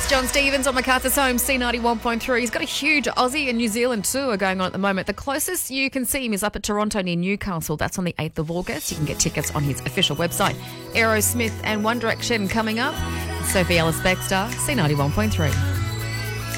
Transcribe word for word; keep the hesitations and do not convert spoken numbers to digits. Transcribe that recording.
John Stevens on MacArthur's Home, C ninety-one point three. He's got a huge Aussie and New Zealand tour going on at the moment. The closest you can see him is up at Toronto near Newcastle. That's on the eighth of August. You can get tickets on his official website. Aerosmith and One Direction coming up. Sophie Ellis-Bextor, C ninety-one point three.